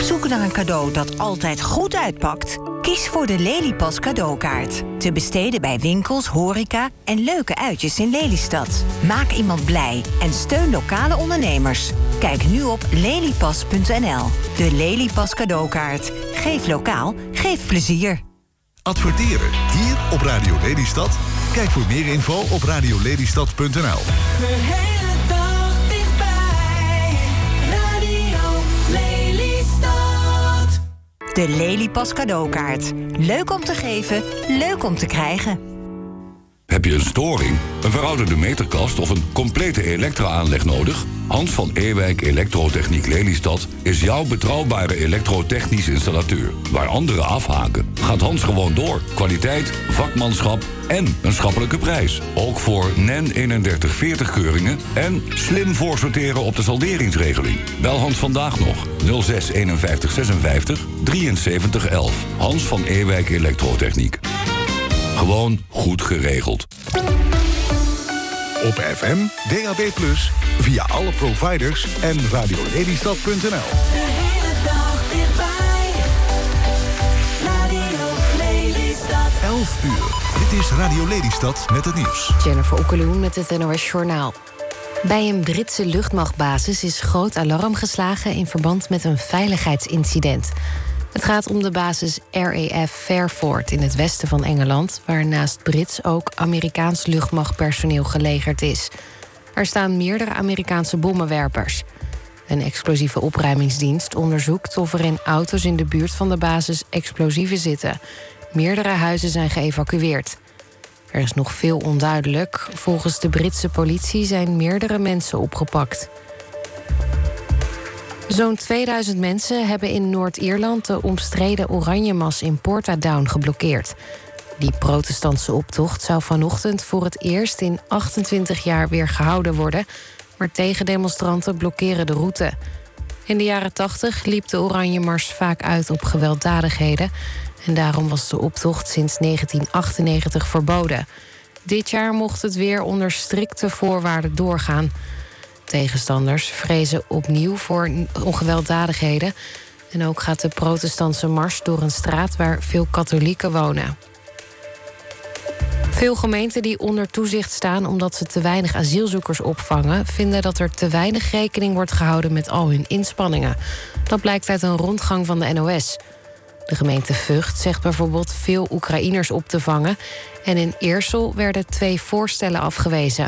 zoek naar een cadeau dat altijd goed uitpakt? Kies voor de Lelypas cadeaukaart. Te besteden bij winkels, horeca en leuke uitjes in Lelystad. Maak iemand blij en steun lokale ondernemers. Kijk nu op lelypas.nl. De Lelypas cadeaukaart. Geef lokaal, geef plezier. Adverteren hier op Radio Lelystad? Kijk voor meer info op radiolelystad.nl. De hele dag dichtbij. Radio Lelystad. De Lelypas cadeaukaart. Leuk om te geven, leuk om te krijgen. Heb je een storing, een verouderde meterkast of een complete elektra-aanleg nodig? Hans van Ewijk Elektrotechniek Lelystad is jouw betrouwbare elektrotechnisch installateur. Waar anderen afhaken, gaat Hans gewoon door. Kwaliteit, vakmanschap en een schappelijke prijs. Ook voor NEN 3140 keuringen en slim voorsorteren op de salderingsregeling. Bel Hans vandaag nog 06 51 56 73 11. Hans van Ewijk Elektrotechniek. Gewoon goed geregeld. Op FM, DAB+, via alle providers en radiolelystad.nl. De hele dag dichtbij. Radio Lelystad. 11 uur. Dit is Radio Lelystad met het nieuws. Jennifer Okkeloen met het NOS Journaal. Bij een Britse luchtmachtbasis is groot alarm geslagen in verband met een veiligheidsincident. Het gaat om de basis RAF Fairford in het westen van Engeland, waar naast Brits ook Amerikaans luchtmachtpersoneel gelegerd is. Er staan meerdere Amerikaanse bommenwerpers. Een explosieve opruimingsdienst onderzoekt of er in auto's in de buurt van de basis explosieven zitten. Meerdere huizen zijn geëvacueerd. Er is nog veel onduidelijk. Volgens de Britse politie zijn meerdere mensen opgepakt. Zo'n 2000 mensen hebben in Noord-Ierland de omstreden Oranjemas in Portadown geblokkeerd. Die protestantse optocht zou vanochtend voor het eerst in 28 jaar weer gehouden worden, maar tegendemonstranten blokkeren de route. In de jaren 80 liep de Oranjemars vaak uit op gewelddadigheden en daarom was de optocht sinds 1998 verboden. Dit jaar mocht het weer onder strikte voorwaarden doorgaan. Tegenstanders vrezen opnieuw voor ongewelddadigheden. En ook gaat de protestantse mars door een straat waar veel katholieken wonen. Veel gemeenten die onder toezicht staan omdat ze te weinig asielzoekers opvangen, vinden dat er te weinig rekening wordt gehouden met al hun inspanningen. Dat blijkt uit een rondgang van de NOS. De gemeente Vught zegt bijvoorbeeld veel Oekraïners op te vangen. En in Eersel werden 2 voorstellen afgewezen.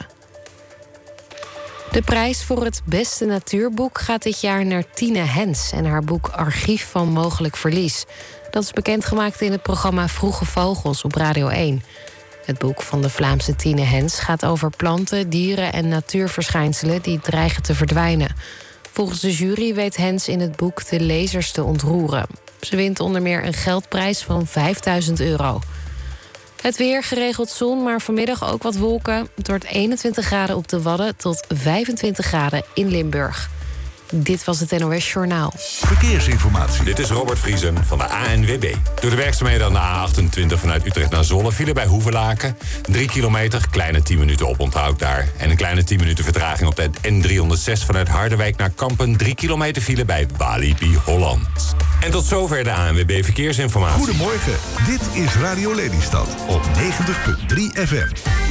De prijs voor het beste natuurboek gaat dit jaar naar Tine Hens en haar boek Archief van Mogelijk Verlies. Dat is bekendgemaakt in het programma Vroege Vogels op Radio 1. Het boek van de Vlaamse Tine Hens gaat over planten, dieren en natuurverschijnselen die dreigen te verdwijnen. Volgens de jury weet Hens in het boek de lezers te ontroeren. Ze wint onder meer een geldprijs van €5000. Het weer, geregeld zon, maar vanmiddag ook wat wolken. Het wordt 21 graden op de Wadden tot 25 graden in Limburg. Dit was het NOS Journaal. Verkeersinformatie. Dit is Robert Vriesen van de ANWB. Door de werkzaamheden aan de A28 vanuit Utrecht naar Zwolle vielen bij Hoevelaken 3 kilometer, kleine 10 minuten oponthoud daar. En een kleine 10 minuten vertraging op de N306 vanuit Harderwijk naar Kampen. 3 kilometer file bij Walibi Holland. En tot zover de ANWB Verkeersinformatie. Goedemorgen, dit is Radio Lelystad op 90.3 FM.